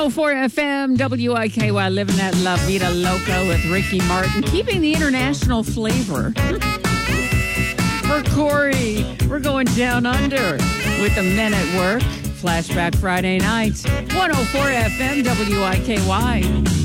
104 FM, WIKY, living that La Vida Loca with Ricky Martin, keeping the international flavor. For Corey, we're going down under with the Men at Work. Flashback Friday night, 104 FM, WIKY.